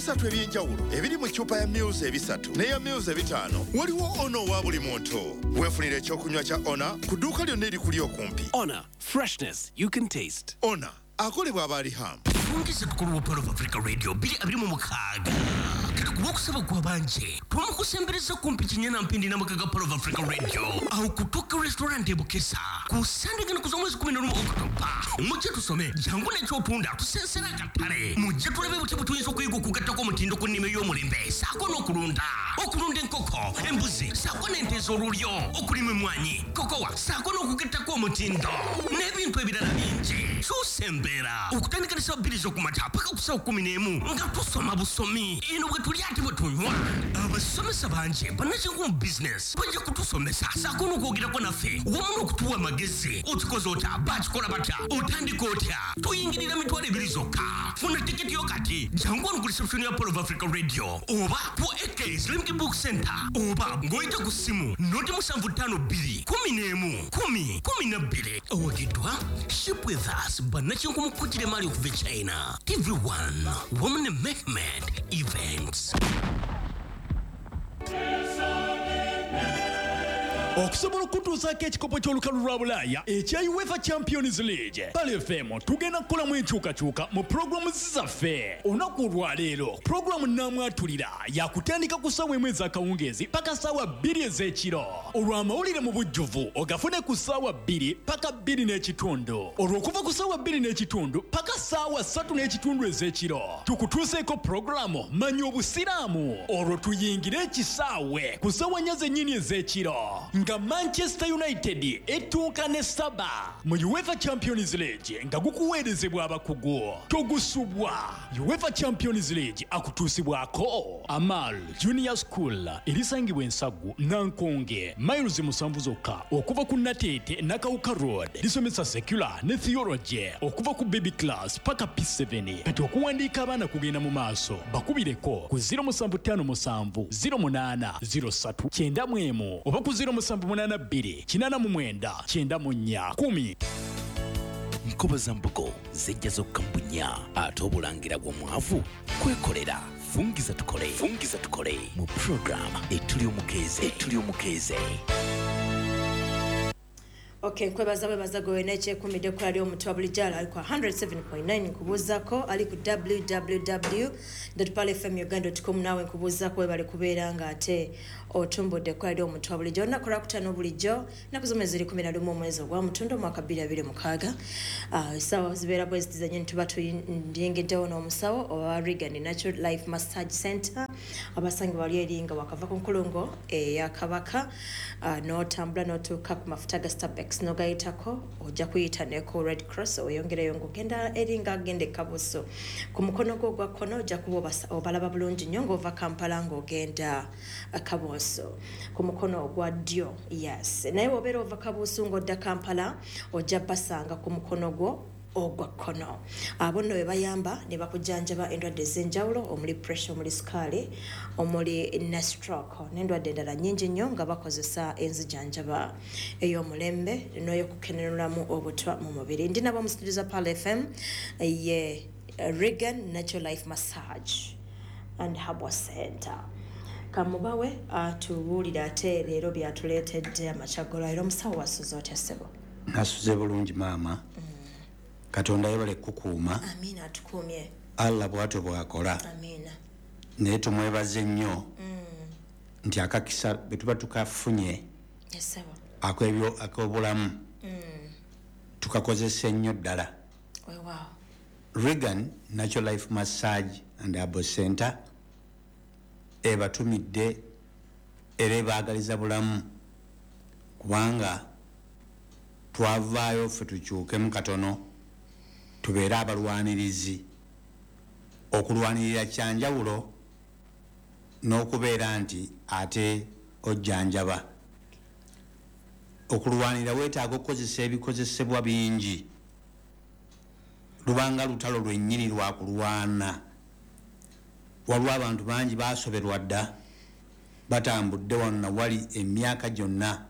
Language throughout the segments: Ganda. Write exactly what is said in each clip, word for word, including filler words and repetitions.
ebisatu ebyenjawulo ebiri mu ccupa ya Muse ebisatu n'eya Muse ebitaano waliwo ono wa buli muntu. Weefunira ekyokunywa kya Ona ku dduuka lyonna erikuli okumpi. Ona, freshness you can taste. Ona akolebwa Abaliham. Fungise tukulu wa Pearl of Africa Radio bili abiri mu mukaaga. Wokusaba kwa banje twamukusembereza kumpi kinyana mpindi na makaga Pearl of Africa Radio au kutoka restaurant ebukesa kusandagana kuza mwezi kumi na rimwe Oktoba mujje tusome jangu ne kyotunda tusensera katale mujje tulabe buti butuyinza okuyiga kugatta ko mutindo ku nnime y'omulembe sako n'okulunda okulunda enkoko embuzi sako n'ente z'olulyo okulima emmwanyi kokowa sako n'okugetta ko mutindo n'ebintu ebirala bingi tusembera okutandika ne ssabba bbiri z'okumata paka ku ssaawa kumi n'emu nga tusoma busomi eno bwe tuli ate bwe tunywa abasomesa bangi bannakingu mu business bajja kutusomesa sako n'okwogerako naffe wamu n'okutuwa amagezi okikoze otya bakikola batya otandika otya tuyingirira mitwalo ebiri zokka funa tiketi yo kati jangu ono ku reception ya Pearl of Africa Radio oba ku A K Slimki Book Center oba ng'oyita ku ssimu noti musanvu ttaano bbiri kumi n'emu kumi kumi na bbiri owagiddwa ship with us bannakingu mu kujjira emali okuva China T V one Women Mehmet Events. Okusobola okutuusaako ekikopo ky'olukalu lwa Bulaaya ekya UEFA Champions League, Pal F M tugenda kukolamu enkyukakyuka mu pulogulamu zaffe. Olunaku olwaleero pulogulamu nnamwatulira yakutandika ku ssaawa emu ez'akawungeezi paka ssaawa bbiri ez'ekiro. Olw'amawulire mu bujjuvu ogafune ku ssaawa bbiri paka bbiri n'ekitundu. Olw'okuva ku ssaawa bbiri n'ekitundu paka ssaawa ssatu n'ekitundu ez'ekiro tukutuuseeko pulogulamu Manya Obusiraamu. Olwo tuyingire ekisaawe ku ssaawa nnya zennyini ez'ekiro nga Manchester United etuuka ne Saba mu UEFA Champions League nga gukuweerezebwa abakugu. Togusubwa. UEFA Champions League akutuusibwako Amal Junior School erisangibwa Ensagu Nankonge miles musanvu zokka okuva ku Nateete Nakawuka Road. Lisomesa secular ne theology okuva ku baby class paka P seven. Kati okuwandiika abaana kugenda mu maaso bakubireko ku zero musanvu ttaano musanvu zero munaana zero ssatu kyenda mu emu oba ku zero musanvu munaana bbiri kinaana mu mwenda kyenda mu nnya kumi. Nkoba za mbugo zijja zokka mbunya ate obulangira bw'omwavu kwekolera. Fungiza tukole fungiza tukole mu program etuli omukeeze etuli omukeeze. Okay, kwebaza bebaza gowe neche kumide kwa leo mtu abulijala alikuwa one oh seven point nine nkubuzako aliku w w w dot pal f m uganda dot com nawe nkubuzako webale kubeera nga ate otumbudde kwa leo mtu abulijala nakola kutano bulijjo nakuzomezeri kumi na lumu mwezi gwa mutundo mwaka bbiri abiri mukaaga. Uh, sawa zibeera bwezi tizanye ntubatu ndiyengeddewo n'omusawo owa Regan Natural Life Massage Center abasangi bali eringa wakava ku nkulungo eya Kabaka uh, n'otambula n'otuuka ku mafuta ga Starbucks n'ogayitako ojja kuyita neko Red Cross oyongereyo ng'ogenda eringa agende Kabuso ku mukono gwo gwa kkono ojja kuba obalaba bulungi nnyo ng'ova Kampala ng'ogenda Kabuso ku mukono ogwa ddyo. Yes, naye obeera ova Kabuso ng'odda Kampala ojja basanga ku mukono gwo ogwa kkono. Abo nno bayamba ne bakujjanjaba endwadde ez'enjawulo omuli pressure omuli sukaali omuli ne stroke n'endwadde endala nnyingi nnyo nga bakozesa enzijanjaba ey'omulembe n'eyokukenenulamu obutwa mu mubiri. Ndi nabo mu studio za Pal F M ye Regan Natural Life Massage and Herbal Center. Kamubawe atubuulira ate leero byatuleetedde amacagolo era omusawo wasuze otya ssebo? Nasuze bulungi maama. Mm. Katonda yebale kukuuma. Amina atukuumye. Allah bw'atyo bw'akola. Amina. Naye tumwebaze nnyo. Mm. Nti akakisa bwe tuba tukafunye. Yes, sebo. Akwebyo akobulamu. Mm. Tukakozesa nnyo ddala. Oh, wow. Regan Natural Life Massage and Herbal Center ebatumidde era ebaagaliza bulamu kubanga twavaayo ffe tukyukemu katono tubeere abalwanirizi okulwanirira kyanjawulo n'okubeera nti ate ojjanjaba. Okulwanirira weetaaga okukozesa ebikozesebwa bingi lubanga lutalo lwennyini lwakulwana. Waliwo abantu bangi baasoberwa dda batambudde wano na wali emyaka gyonna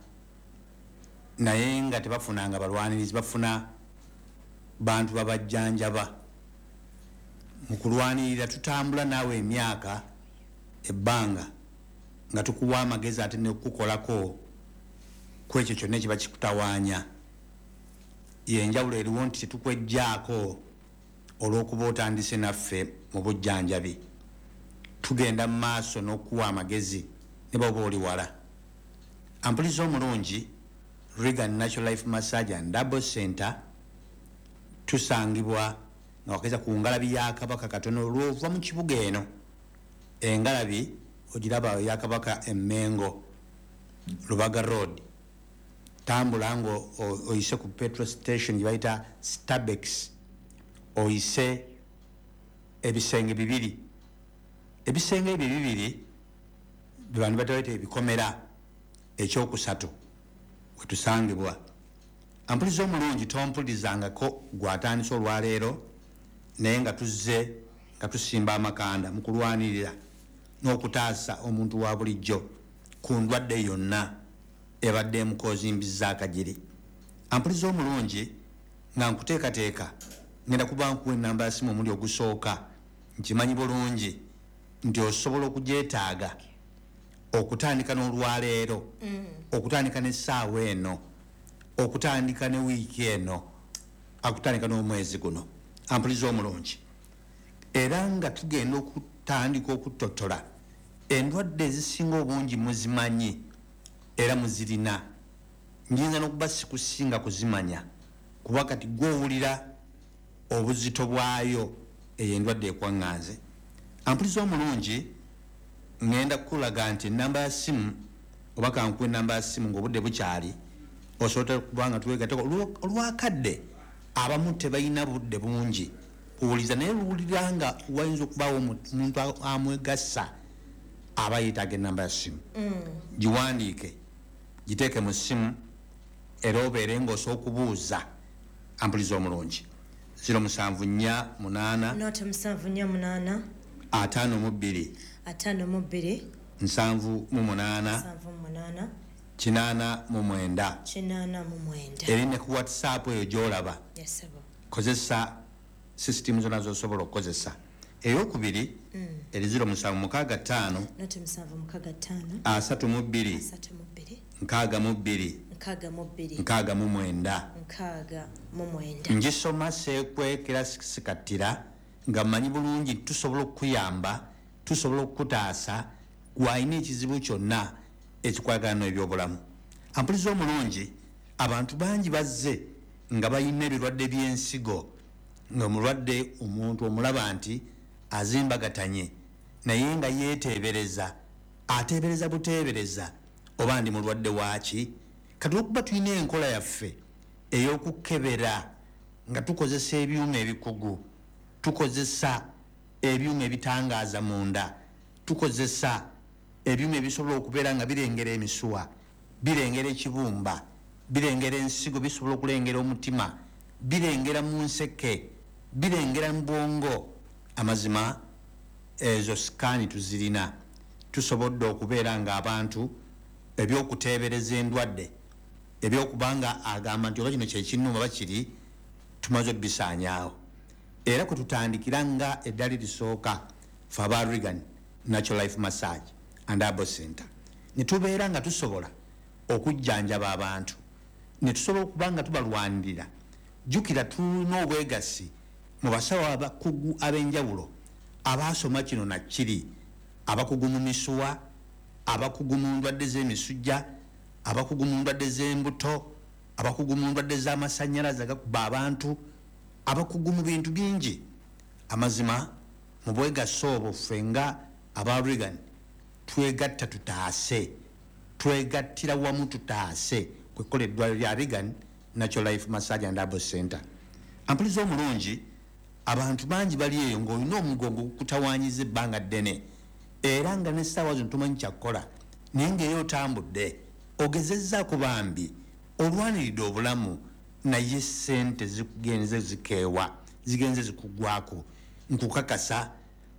naye nga tebafunanga balwanirizi bafuna bantu babajjanjaba. mukulwanirira tutambula naawe emyaka ebbanga nga tukuwa amagezi ate nekukolako kwekyo kyonna ekiba kikutawaanya. Yenjawulo eriwo nti tetukwejjaako olw'okuba otandise naffe mu bujjanjabi. Tugenda mu maaso n'okuwa amagezi ne bw'oba oli wala. Ampuliza omulungi Reagan Natural Life Massage and Double Center tusangibwa nga wakeza ku ngalabi ya Kabaka katono olw'ova mu kibuga eno. Engalabi ogiraba ya Kabaka Emmengo Lubaga Road. Tambula ngo oyise ku petrol station yibayita Starbex. Oyise ebisenge bibiri. Ebisenge ebyo bibiri bibani batawete ebikomera ekyokusatu wetusangibwa. Ampuliza omulungi tompulizangako gwatandisa olwaleero naye nga tuzze nga tusimba amakanda mu kulwanirira n'okutaasa omuntu wa bulijjo ku ndwadde yonna ebadde emukozimbiza akajiri. Ampuliza omulungi nga nkuteekateeka ngenda kuba nkuwa ennamba ya simu omuli ogusooka. Nkimanyi bulungi nti osobola okugyetaaga okutandika n'olwaleero, okutandika n'essaawa eno, okutandika ne wiiki eno, akutandika n'omwezi guno. Ampuliza omulungi era nga tugenda okutandika okutottola endwadde ezisinga obungi muzimanyi era muzirina. Njinza n'okuba sikusinga kuzimanya kuba kati gw'owulira obuzito bwayo eyo endwadde ekwaŋŋanze. Ampuliza omulungi ngenda kukulaga nti ennamba ya simu oba kankuwa ennamba ya simu ng'obudde bukyali osobola kubanga tuwegateko olwakadde abamu tebalina budde bungi kuwuliza naye luwulira nga wayinza okubaawo omuntu amwegassa aba yeetaaga ennamba ya simu. Giwandiike giteeke mu simu era obeere ng'osobola okubuuza. Ampuliza omulungi ziro musanvu nnya munaana nota musanvu nnya munaana ataano mu bbiri ataano mu bbiri nsanvu mu munaana nsanvu mu munaana kinaana mu mwenda. kinaana mu mwenda. Eri ne ku WhatsApp eyo gy'olaba. Yes, sebo. Kozesa sisitimu zonna z'osobola okukozesa. Eyokubiri eri ziro musanvu mukaaga ttaano nota musanvu mukaaga ttaano asatu mu bbiri asatu mu bbiri nkaaga mu bbiri nkaaga mu bbiri nkaaga mu mwenda. nkaaga mu mwenda. Ngisoma seekwekera sikattira nga mmanyi bulungi tusobola okukuyamba, tusobola okukutaasa gw'alina ekizibu kyonna ekikwagana n'ebyobulamu. Ampuliza omulungi abantu bangi bazze nga balina ebirwadde by'ensigo ng'omulwadde omuntu omulaba nti azimbagatanye naye nga yeeteebereza ateebereza buteebereza oba ndi mulwadde waaki. Kati okuba tulina enkola yaffe ey'okukebera nga tukozesa ebyuma ebikugu, tukozesa ebyuma ebitangaaza munda, tukozesa ebyuma ebisobola okubeera nga birengera emisuwa, birengera ekibumba, birengera ensigo, bisobola okulengera omutima, birengera mu nseke, birengera mu bwongo. Amazima ezo sikaani tuzirina. Tusobodde okubeera nga abantu ebyokuteebereza endwadde ebyokubanga agamba nti oba kino kyekinnuma bakiri tumaze obisaanyaawo. Era kwe tutandikira nga eddali lisooka fe aba Reagan Natural Life Massage and Double Center ne tubeera nga tusobola okujjanjaba abantu, ne tusobola okuba nga tubalwanirira. Jjukira tulina obwegassi mu basawo abakugu ab'enjawulo abaasoma kino nakiri, abakugu mu misuwa, abakugu mu ndwadde z'emisujja, abakugu mu ndwadde z'embuto, abakugu mu ndwadde z'amasannyalaze agakuba abantu, abakugu mu bintu bingi. Amazima mu bwegasse obwo ffe nga aba Reagan twegatta tutaase, twegattira wamu tutaase kwekola eddwaliro lya Reagan Natural Life Massage and Double Center. Ampuliza omulungi abantu bangi bali eyo ng'olina omugongo gukutawaanyiza ebbanga ddene era nga n'essaawa zino tumanyi kyakkola naye ng'eyo otambudde ogezezzaako bambi olwaniridde obulamu naye ssente zigenze zikeewa, zigenze zikugwako. Nkukakasa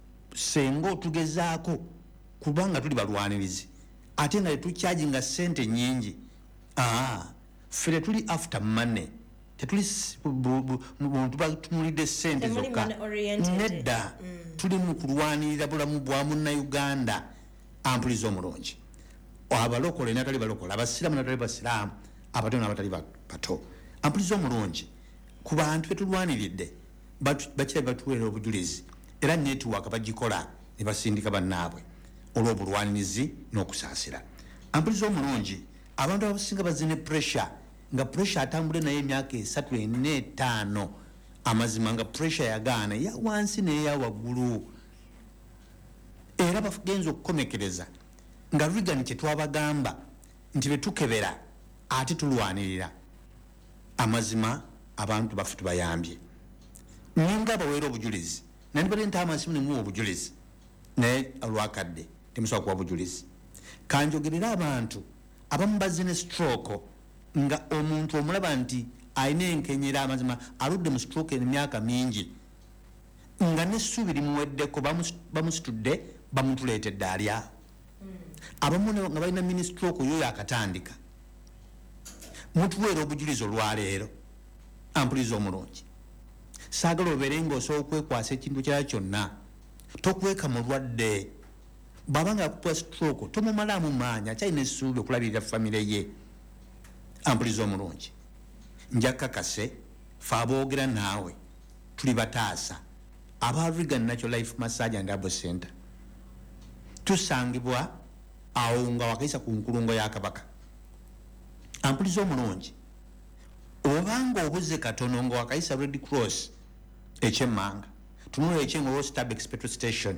senga otugezaako kubanga tuli balwanirizi ate nga tetukyajinga ssente nnyingi. Aa, ffe tuli after money, tetuli tubatumulidde sente zokka nedda tuli mu kulwanirira bulamu bwa munnayuganda ampuliza omulungi abalokole natali balokole abasiraamu natali basiraamu abato n'abatali bato ampuliza omulungi ku bantu betulwaniridde bakira batuweera obujulizi era netiwaaka bagikola ne basindika bannaabwe olw'obulwanirizi n'okusaasira ampuliza omulungi abantu abasinga bazine pressure nga pressure atambule naye emyaka esatu ena etaano amazima nga pressure yagaana ya wansi neya waggulu era bagenza okukomekereza nga Reagan kyetwabagamba nti betukebera ate tulwanirira amazima abantu bafu tubayambye ninga baweera obujulizi nandibadde nti amasimu nemuwa obujulizi naye olwakadde temusobola kuwa bujulizi kanjogerera abantu abamu bazine stroke nga omuntu omulaba nti alina enkenyera amazima aludde mu stroke emyaka mingi nga nessuubi limuweddeko bamusitudde bamutuleetedde ali awo abamu nga balina mini stroke oyo yakatandika mutuweera obujulizi olwaleero ampuliza omulungi saagala obeere ngaosobola okwekwasa ekintu kyala kyonna tokweka mulwadde bwaba nga akuwa stroke tomumalamu maanyi akyalina essuubi okulabirira famire ye ampuliza omulungi njakakase fe aboogera naawe tuli bataasa aba Reagan Natural Life Massage and Herbal Center tusangibwa awo nga wakaisa ku nkulungo ya Kabaka ampuliza omulungi obanga obuze katono nga wakaisa Red Cross ekyemmanga tunula ekyengo Starbex petrol station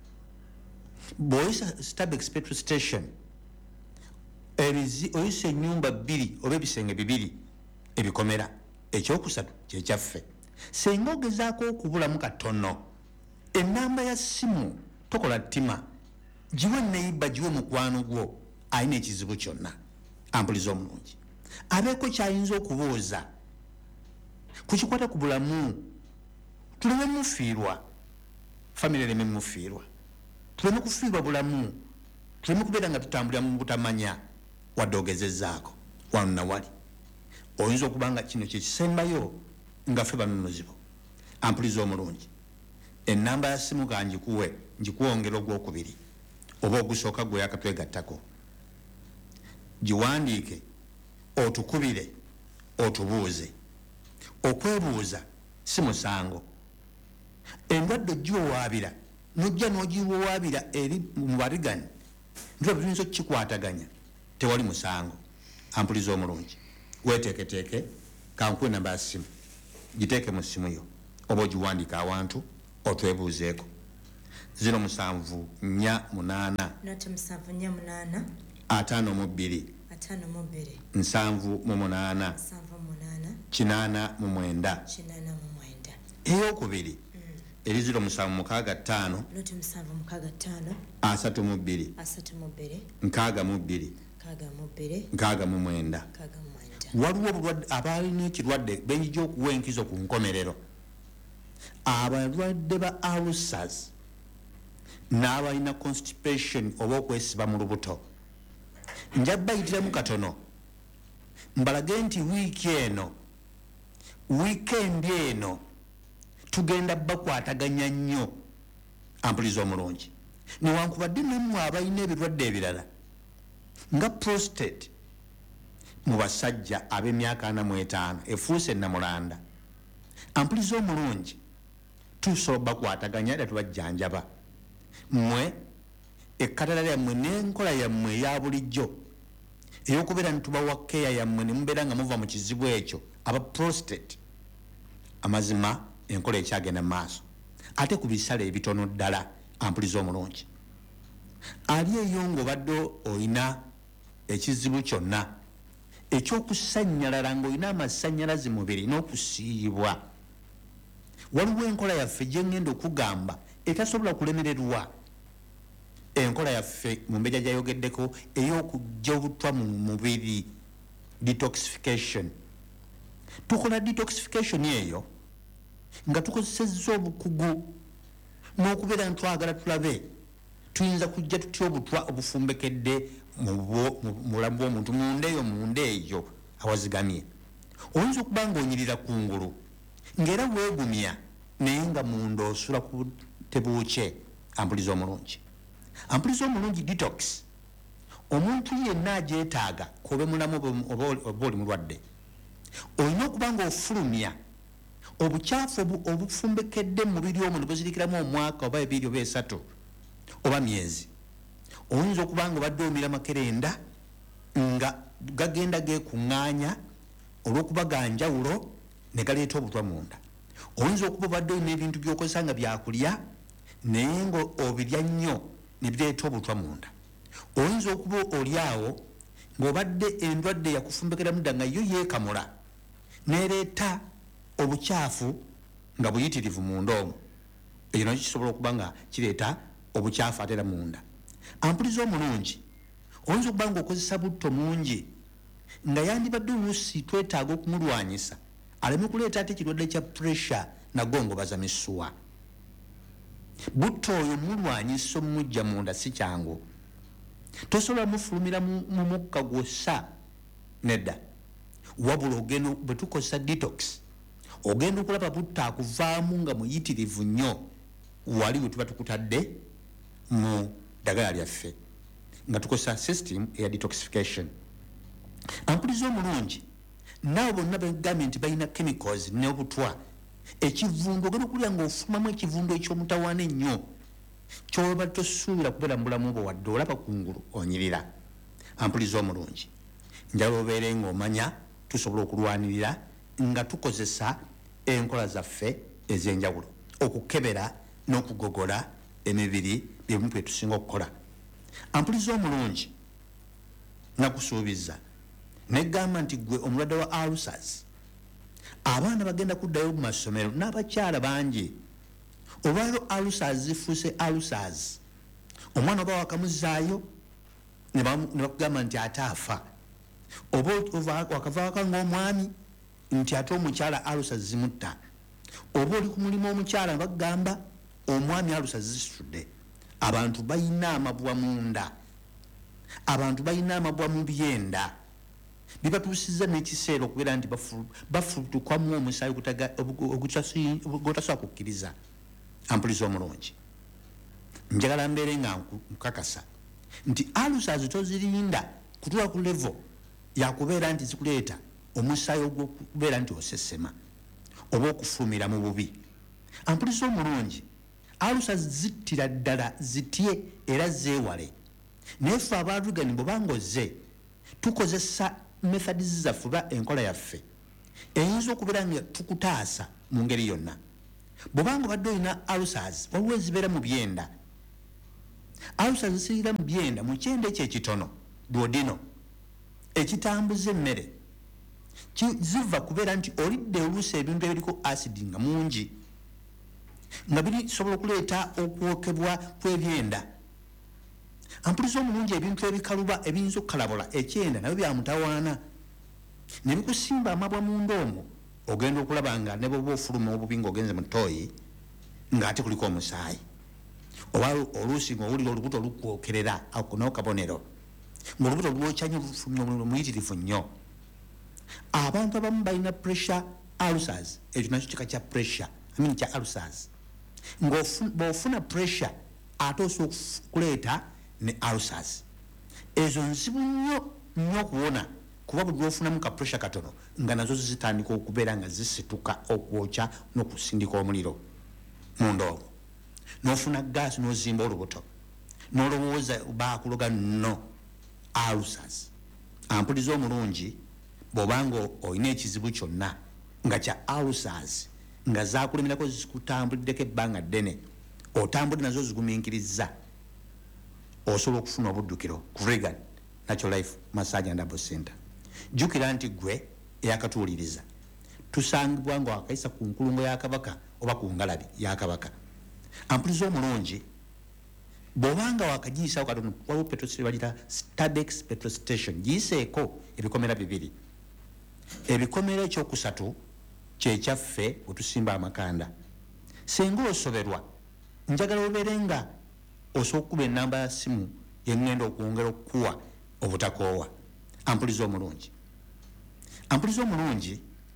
boyisa Starbex petrol station erizi oyise ennyumba bbiri oba ebisenge bibiri ebikomera ekyokusatu kyekyaffe senga ogezaako okubulamu katono ennamba ya simu tokola ttima giwe neiba giwe mukwano gwo alina ekizibu kyonna ampuliza omulungi abeeko kyayinza okubuuza kukikwata ku bulamu tuleme mufiirwa famire leme mufiirwa tuleme kufiirwa bulamu tuleme kubeera nga tutambulira mu butamanya wadde ogezezzaako wano nawali oyinza okuba nga kino kyekisembayo nga ffe banunuzibo ampuliza omulungi ennamba ya simu ga njikuwe njikuwongera ogwokubiri oba ogusooka gwe yakatwegattako giwandiike otukubire otubuuze okwebuuza si musango endwadde ogiwawaabira nojja n'ogiwawaabira eri mu barigani ntuba tuyinza okukikwataganya tewali musango ampuliza omulungi weteeketeeke kankuwe namba ya simu giteeke mu simu yo oba ogiwandiika awantu otwebuuzeeko zero musanvu nnya munaana ataano mu bbiri nsanvu mu munaana kinaana mu mwenda eyokubiri eri ziro musanvu mukaaga ttaano asatu mu bbiri nkaaga mu bbiri nkaaga mu mwenda waliwo obulwadde abalina ekirwadde benjija okuwa enkizo ku nkomerero abalwadde ba ulcers n'abalina constipation oba okwesiba mu lubuto nja bayitiramu katono mbalage nti wiiki eno wiikendi eno tugenda bakwataganya nnyo ampuliza omulungi newankubadde nammwe abalina ebirwadde ebirala nga prostate mu basajja ab'emyaka ana mu etaano efuuse ennamulanda ampuliza omulungi tusobola bakwataganya era tubajjanjaba mmwe ekkatala lyammwe n'enkola yammwe eya bulijjo ey'okubeera nitubawa keya yammwe ne mubeera nga muva mu kizibu ekyo aba prostate amazima enkola ekyagenda mu maaso ate ku bisale ebitono ddala ampuliza omulungi ali eyo ng'obadde olina ekizibu kyonna ekyokusannyalala ng'olina amasannyalaze mubiri n'okusiiyibwa waliwo enkola yaffe gye ngenda okugamba etasobola kulemererwa enkola yaffe mu mbeja gyayogeddeko ey'okujja obutwa mu mubiri detoxification tukola detoxification eyo nga tukozesezza obukugu n'okubeera ntwagala tulabe tuyinza kujja tutya obutwa obufumbekedde mu bulamu bw'omuntu munda eyo munda eyo awazigamye oyinza okuba ng'onyirira kungulu ng'era weegumya naye nga munda osula ku tebuukye. Ampuliza omulungi, ampuliza omulungi detox. Omuntu yenna agyetaaga kobe mulamu oba oli mulwadde, olina okuba ng'ofulumya obukyafu obufumbekedde mu mubiri omwo ne buzirikiramu omwaka oba ebiri oba esatu oba myezi. Oyinza okuba nga obadde omira makerenda nga gagenda geekuŋŋaanya olw'okuba ga njawulo ne galeeta obutwa munda. Oyinza okuba obadde olina ebintu by'okozesa nga byakulya naye nga obirya nnyo ne bireeta obutwa munda. Oyinza okuba oli awo ng'obadde endwadde yakufumbekeramu dda nga yo yeekamula neereeta obukyafu nga buyitirivu munda omwo. Ekyo nakyo kisobola okuba nga kireeta obukyafu ate era munda. Ampuliza omulungi, oyinza okuba ng'okozesa butto mungi nga yandibadde oluusi twetaaga okumulwanyisa aleme kuleeta ate ekirwadde kya pressure nagongobaza misuwa. Butto oyo mulwanyisa omujja munda si kyangu. Tosobola mufulumira mu mukka gwossa nedda, wabula ogenda bwe tukozesa detox ogenda okulaba butto akuvaamu nga muyitirivu nnyo wali we tuba tukutadde mu ddagala lyaffe nga tukozesa system eya detoxification. Ampuliza omulungi naawe bonna begambye nti balina chemicals n'obutwa. Ekivundu ogenda okulya ng'ofumamu ekivundu eky'omutawaana ennyo ky'oba tosuubira kubeera mu bulamu bwo wadde olaba kungulu onyirira. Ampuliza omulungi, njala obeere ng'omanya tusobola okulwanirira nga tukozesa enkola zaffe ez'enjawulo okukebera n'okugogola emibiri byebimu bye tusinga okukola. Ampuliza omulungi, nakusuubiza negamba nti gwe omulwadde wa ulcers, abaana bagenda kuddayo mu masomero n'abakyala bangi olwaliro ulcers zifuuse ulcers. Omwana oba wakamuzaayo ne bakugamba nti ate afa, oba wakavaaka ng'omwami nti ate omukyala ulcers zimutta, oba oli ku mulimu omukyala bagamba omwami ulcers zisitudde. Abantu balina amabwa munda, abantu balina amabwa mu byenda, bibatuusiza n'ekiseera okubeera nti bafutukwamu omusaayi ogutasobola kukkiriza. Ampuliza omulungi, njagala mbeere nga nkakasa nti ulcers tozirinda kutuuka ku level yakubeera nti zikuleeta omusaayi ogw'okubeera nti osesema oba okufulumira mu bubi. Ampuliza omulungi, ulcers zittira ddala zitye era zeewale. Naye ffe abalugani bwe bangoze tukozesa methods zaffe oba enkola yaffe eyinza okubeera nga tukutaasa mu ngeri yonna. Bw'obanga obadde olina ulcers waliwo ezibeera mu byenda. Ulcers zisirira mu byenda mu kyenda ekyo ekitono duodino ekitambuza emmere ziva kubeera nti olidde oluusi ebintu ebiriko acid nga mungi nga bisobola okuleeta okwokebwa kw'ebyenda. Ampuliza omulungi, ebintu ebikaluba ebiyinza okukalabula ekyenda nabyo byamutawaana ne bikusimba amabwa munda omwo, ogenda okulaba nga ne bwoba ofuluma obubi ng'ogenze mu ttooyi ng'ate kuliko omusaayi, oba oluusi ng'owulira olubuto olukwokerera ako n'akabonero ng'olubuto lwokyanyo omuyitirivu nnyo. Abantu abamu balina pressure ulcers, ekyo nakyo kika kya pressure amini kya ulcers. Ng'ofuna pressure ate osobola okuleeta ne ulcers. Ezo nzibu nnyo nnyo okuwona kuba bwe lwofunamu ka pressure katono nga nazo zitandika okubeera nga zisituka okwokya n'okusindika omuliro munda omwo, n'ofuna gaasi n'ozimba olubuto n'olowooza baakuloga nno ulcers. Ampuliza omulungi, bw'obanga olina ekizibu kyonna nga kya ulcers nga zaakulemerako zikutambuliddeko ebbanga ddene, otambudde nazo zigumiikiriza, osobola okufuna obuddukiro ku Reagan Natural Life Massage and Herbal Center. Jjukira nti gwe eyakatuwuliriza tusangibwa nga wakayisa ku nkulungo ya Kabaka oba ku ngalabi ya Kabaka. Ampuliza omulungi, bw'obanga wakagiyisaawo katono, waliwo petrol station bagiyita Stadex Petrol Station, giyiseeko ebikomera bibiri. Ebikomera ekyokusatu kye kyaffe we tusimba amakanda. Singa osoberwa, njagala obeere nga osobola okukuba ennamba ya simu yengenda okwongera okukuwa obutakoowa. Ampuliza omulungi, ampuliza omulungi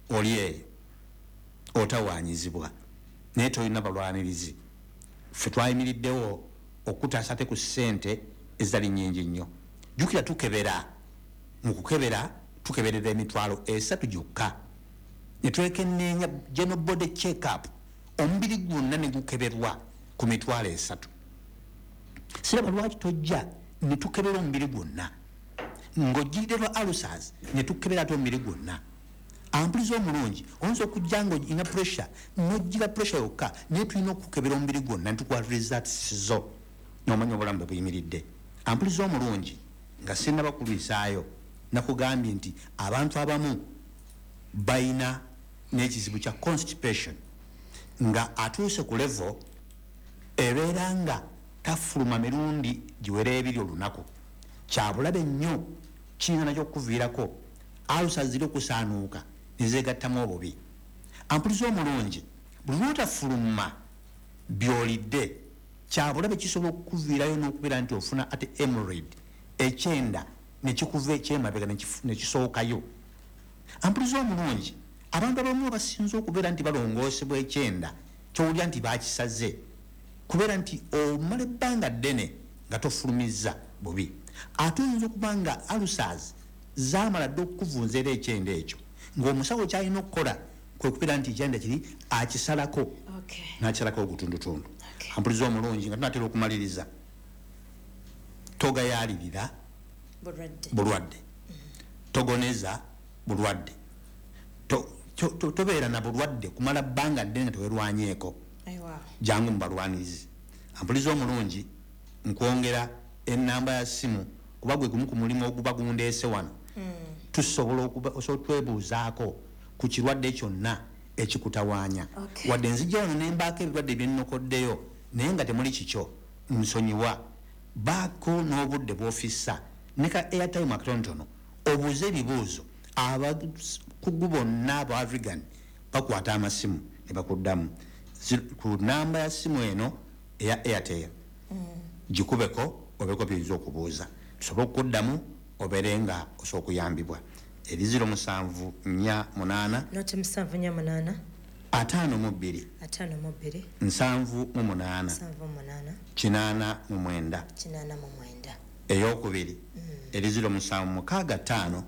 oli eyo otawanyizibwa naye tolina balwanirizi ffe twayimiriddewo okutaasa ate ku ssente ezitali nnyingi nnyo jjukira tukebera mu kukebera tukeberera emitwalo esatu gyokka ne twekenneenya general body check up omubiri gwonna ne gukeberwa ku mitwalo esatu siraba lwaki tojja ne tukebera omubiri gwonna ng'ojjirirwa ulcers ne tukebera ate omubiri gwonna ampuliza omulungi oyinza okujja ng'olina pressure n'ojjira pressure yokka naye tulina okukebera omubiri gwonna ne tukwata results zo n'omanya obulamu bwe buyimiridde ampuliza omulungi nga sinnaba kulwisaayo nakugambye nti abantu abamu bayina n'ekizibu kya constipation nga atuuse ku level ebeera nga tafuluma mirundi giwera ebiri olunaku kyabulabe nnyo kirina nakyo okuviirako alusa ziri okusaanuuka nezeegattamu obubi ampuliza omulungi buli lwotafuluma byolidde kyabulabe kisobola okukuviirayo n'okubeera nti ofuna ate hemorrhoid ekyenda nekikuva ekyemabega nekisookayo ampuliza omulungi abantu abamu basinza okubeera nti balongoosebwa ekyenda kyowulira nti bakisaze kubeera nti omala ebbanga ddene nga tofulumizza bubi ate oyinza okuba nga ulcers zaamala dde okukuvunzeera ekyenda ekyo ng'omusawo kyalina okukola kwe kubeera nti ekyenda kiri akisalako n'akisalako ogutundutundu ampuliza omulungi nga tunatera okumaliriza togayaalirira bulwadde togoneza bulwadde tobeera na bulwadde kumala bbanga ddene nga tewerwanyeeko jangu mu balwanirizi ampuliza omulungi nkwongera ennamba ya simu kuba gwe gumu ku mulimu oguba gundeese wano tusobola okutwebuuzaako ku kirwadde kyonna ekikutawaanya wadde nzijja wano nembaako ebirwadde byennyokoddeyo naye nga temuli kikyo nsonyiwa baako n'obudde bw'ofissa ne ka airtime akatonotono obuuze ebibuuzo abakugu bonna aba african bakwata amasimu ne bakuddamu ku namba ya simu eno eya airtel gikubeko obeko byinza okubuuza tusobola okuddamu obeere nga osobola okuyambibwa eri ziro musanvu nnya munaana musanvu nnya munaana ataano mu bbiri ataano mu bbiri nsanvu mu munaana kinaana mu mwenda eyokubiri eri ziro musanvu mukaaga ttaano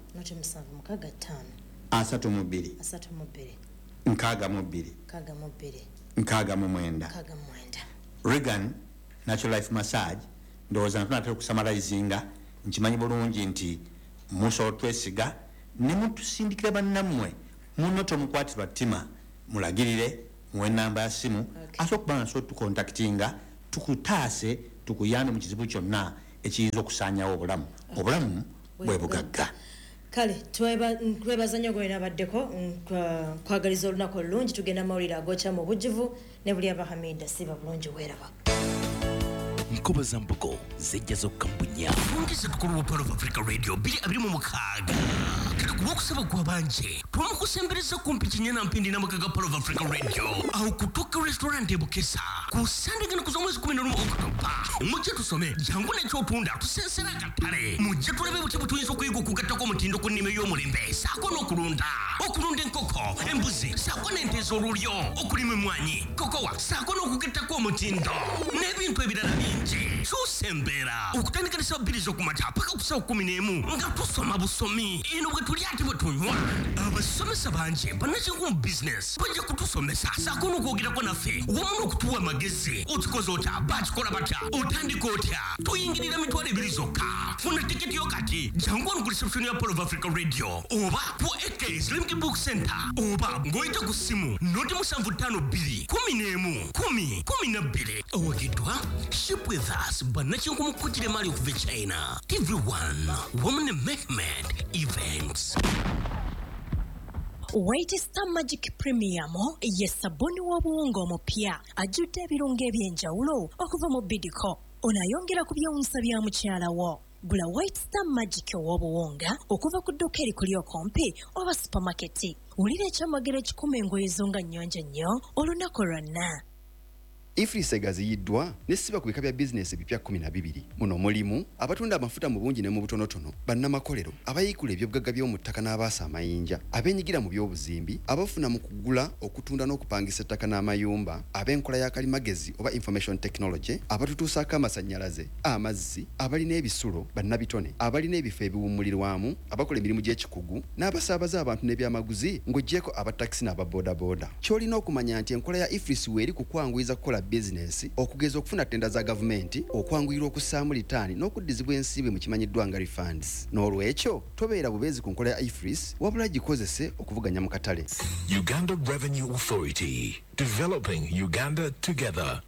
asatu mu bbiri nkaaga mu bbiri nkaaga mu mwenda Regan Natural Life Massage ndowooza tunatera okusamalizinga nkimanyi bulungi nti musobola twesiga ne mutusindikira bannammwe muno tomukwatirwa ttima mulagirire muwe namba ya simu ate okuba nga nsobola tukontaktinga tukutaase tukuyambe mu kizibu kyonna ekiyinza okusaanyawo obulamu obulamu bwe bugagga kale twebaza nnyo gwe nabaddeko kwagaliza olunaku olulungi tugenda mawulire agokya mu bujjuvu ne buli abahamida siba bulungi weeraba nkoba za mbogo zijja zokkambunya fungiza tukulu wa Pearl of Africa Radio bili abiri mu mukaaga kati kuba okusaba kwa banje twamukusembereza kumpi kinyana mpindi na makaga Pearl of Africa Radio au kutoka restaurant ebukesa kusandagana kuza mwezi kumi na lumu Oktoba mujja tusome jangu n'ekyotunda tusensera katale mujja tulabe buti butuyinza okuyiga okugattako omutindo ku nnime y'omulembe saako n'okulunda okulunda enkoko embuzi saako n'ente ez'olulyo okulima emmwanyi kokowa saako n'okugattako omutindo n'ebintu ebirala bingi tusembera okutandika ne saa bbiri z'okumakya paka ku saa kumi n'emu nga tusoma busomi eno bwe tuli ate bwe tunywa abasomesa bangi bannakinku mu bizinesi bajja kutusomesa saako n'okwogerako naffe wamu n'okutuwa amagezi okikoze otya bakikola batya otandika otya tuyingirira mitwalo ebiri zokka funa tiketi yo kati jangu wano ku reception ya Pearl of Africa Radio oba ku A K Islamic Book Center oba ng'oyita ku simu noti musanvu ttaano bbiri kumi n'emu kumi kumi na bbiri owagidwa ship with us bannakinku mu kujira mali okuva China T V one Women Mehmet Events. White Star Magic Premium ye sabuni w'obuwunga omupya ajjudde ebirungo eby'enjawulo okuva mu Bidco onayongera ku byewunsa bya mukyalawo. Gula White Star Magic w'obuwunga okuva ku dduuka erikuli okumpi oba supermarket. Wulira ekyamagero ekikuma engoye zo nga nnyonjo nnyo olunaku lwonna. Ifris egaziyiddwa n'essiba ku bika bya bizinesi ebipya kumi na bibiri. Muno mulimu abatunda amafuta mu bungi ne mu butonotono, bannamakolero, abayiikula ebyobugagga by'omu ttaka n'abaasa amayinja, abeenyigira mu by'obuzimbi, abafuna mu kugula, okutunda n'okupangisa ettaka n'amayumba, ab'enkola ya kalimagezi oba information technology, abatutuusaako amasannyalaze, amazzi, abalina ebisulo, bannabitone, abalina ebifo ebiwummulirwamu, abakola emirimu gy'ekikugu, n'abasaabaza abantu n'ebyamaguzi ng'oggyeko abatakisi n'ababoodaboda. Ky'olina okumanya nti enkola ya Ifris weeri kukwanguyiza kukola bizinesi, okugeza okufuna ttenda za gavumenti, okwanguyirwa okussaamu litaani n'okuddizibwa ensimbi mu kimanyiddwa nga refunds. N'olwekyo tobeera bubeezi ku nkola ya Ifris, wabula gikozese okuvuganya mu katale. Uganda Revenue Authority, developing Uganda together.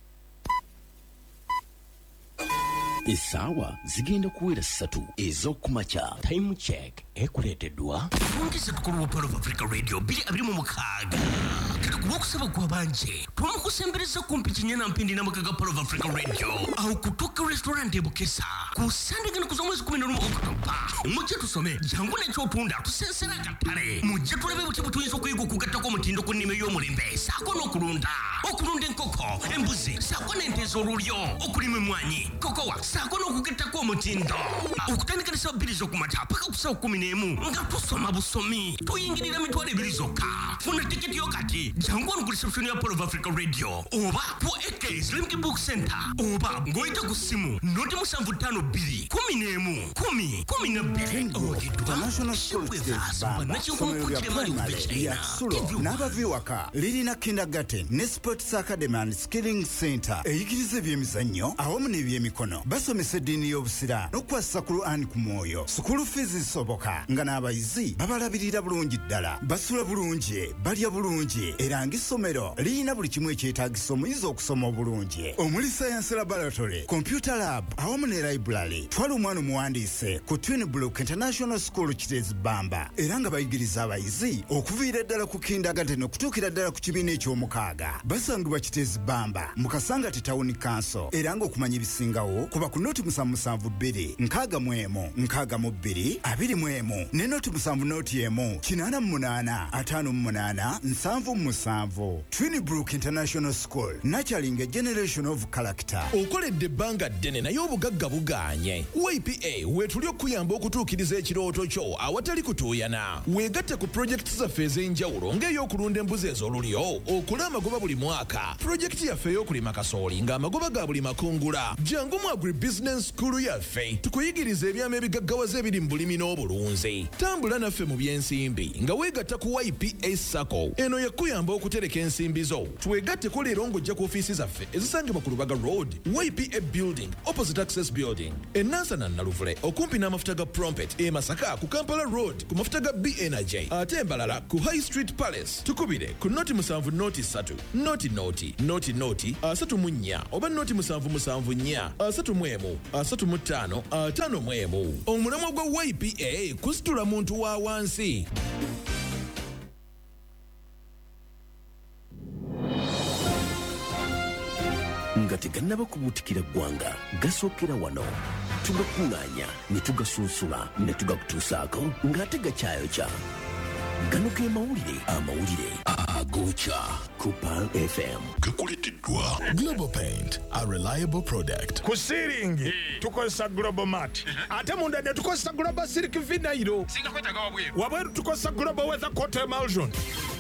Essaawa zigenda kuwera ssatu ez'okumakya. Time check ekuleeteddwa fungisa tukulu Polo of Africa Radio biri abiri mu mukaaga katukuba okusaba kwa banje twamukusembereza kumpi kinyana mpindi na mukaga Polo of Africa Radio au kutoka restaurant e Bukesa kusandika kuza mwezi kumi na rimwe Oktoba. Mujje tusome jangu n'ekyotunda tusensera katale mujje tulabe buti butuyinza okuyiga okugattako omutindo ku nnime y'omulembe saako n'okulunda okulunda enkoko embuzi saako n'ente ez'olulyo okulima emmwanyi kokowa saako n'okugattako omutindo okutandika n'essaawa bbiri z'okumakya paka ku ssaawa kumi n'emu nga tusoma busomi tuyingirira mitwalo ebiri zokka. Funa tiketi yo kati jangu wano ku reception ya Polo of Africa Radio oba ku A K Islamic Book Center oba ng'oyita ku ssimu noti musanvu ttaano bbiri kumi n'emu kumi kumi na bbiri. International School Bamba somero lya primary ya Sulo n'abaviwaka lirina kindergarten ne sports academy and skilling center eyigiriza ebyemizannyo awamu n'ebyemikono. Basomesa eddiini y'obusira n'okukwasa ku Qur'an ku mwoyo. School fees soboka nga n'abayizi babalabirira bulungi ddala, basula bulungi, balya bulungi era ng'essomero lirina buli kimu ekyetaagisa omuyizi okusoma obulungi omuli science laboratory, computer lab awamu ne library. Twala omwana omuwandiise ku Twin Brook International School Kitezi Bamba era nga bayigiriza abayizi okuviira ddala ku kindergarten okutuukira ddala ku kibiina eky'omukaaga. Basangibwa Kitezi Bamba mu Kasangati Town Council era ng'okumanya ebisingawo kuba ku noti musanvu musanvu bbiri nkaaga mu emu nkaaga mu bbiri abiri mu emu ne noti musanvu noti emu kinaana mu munaana ataano mu munaana nsanvu mu musanvu. Twin Brook International School, nurturing a generation of character. Okoledde ebbanga ddene naye obugagga bugaanye. Y P A weetuli okuyamba okutuukiriza ekirooto kyo awatali kutuuyana. Weegatte ku pulojekiti zaffe ez'enjawulo ng'ey'okulunda embuzi ez'olulyo, okula amagoba buli mwaka, pulojekiti yaffe ey'okulima kasooli ng'amagoba ga buli makungula. Jangu mu agribusiness school yaffe tukuyigiriza ebyama ebigaggawaza ebiri mu bulimi n'obulunzi. Tambula naffe mu by'ensimbi nga weegatta ku Y P A Sacco. Eno yakuyamba okutereka ensimbi zo. Twegatteko leero ng'ojja ku ofiisi zaffe ezisangibwa ku Lubaga Road, Y P A Building, opposite Access Building, e Nansana Naluvule okumpi n'amafuta ga Prompet, e Masaka ku Kampala Road ku mafuta ga B Energy, ate embalala ku High Street Palace. Tukubire ku noti musanvu noti ssatu, noti noti, noti noti, asatu mu nnya oba noti musanvu musanvu nnya, asatu mu emu, asatu mu ttaano, ataano mu emu. Omulamwa gwa Y P A kusitula muntu wa wansi. nga tegannaba kubuutikira ggwanga gasookera wano tugakuŋŋaanya ne tugasunsula ne tugakutuusaako ng'ate gakyayokya. Gano ge mawulire amawulire agookya ku Pearl F M. Gakuleeteddwa Global Paint, a reliable product. Ku siiringi tukozesa Global Mat ate munda ne tukozesa Global Silk Vinyl. Singa kwetaaga wabweru wabweru tukozesa Global Weather Coat Emulsion.